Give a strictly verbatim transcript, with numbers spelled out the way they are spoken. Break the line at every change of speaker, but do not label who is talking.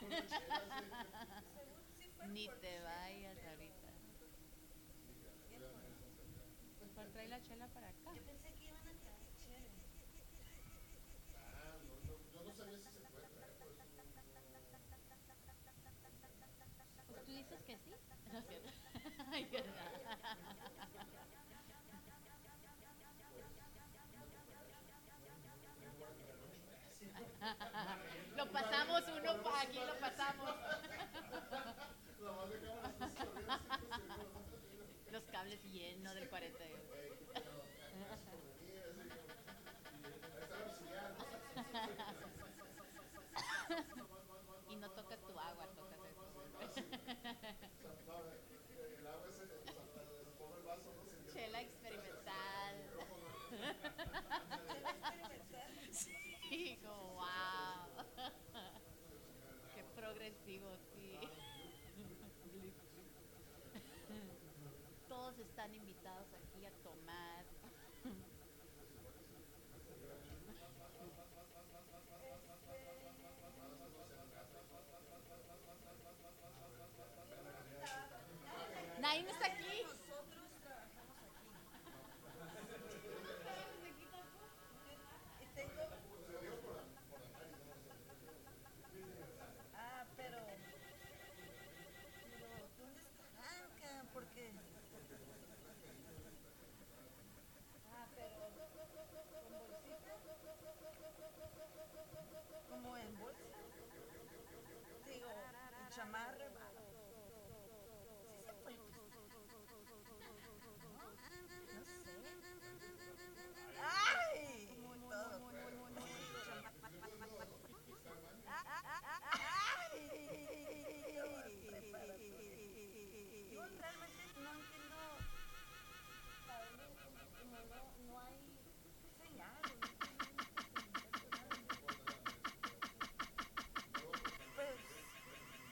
Una chela, sí.
Según si fueron
Ni
por
te
chela,
vayas
pero
ahorita.
Sí, ya,
bien
ya
por
me
mí.
están
Pues trae
cerca.
la chela para acá.
Yo pensé que iban a traer cheve.
Ah, no, no, yo no sabía si se puede traer, por eso no, no, ¿se
Pues
puede
tú dices
traer?
que sí. No es cierto. Ay, qué
Pues no te prometo. No, no, no hay lugar que diga ocho. Sí, no. Un
Lo
barril, un barril,
pasamos uno
ponemos
pa
un
aquí, lo
barril, sí.
pasamos.
Nada más dejamos las cosas corridas y que seguimos.
Los cables llenos del cuarenta y uno.
Ey, qué pedo, gracias por venir. Así, y ahí está la auxiliar, ¿no? Más, más, más,
Y
más,
no
más,
toca
más,
tu
más, más,
agua,
más,
tocas
más, más, más,
eso.
más, sí. O sea, no, el agua es, o sea, pongo el vaso, ¿no? Sin que
Chela
toque, así agarrando el
experimental.
micrófono.
Chela experimental.
Sí,
Sí, sí,
como
sí, sí, pues.
wow.
Sí, chingar el
Qué
agua, ¿no?
progresivo, sí.
Ah, blip, blip, blip.
Todos están invitados aquí a tomar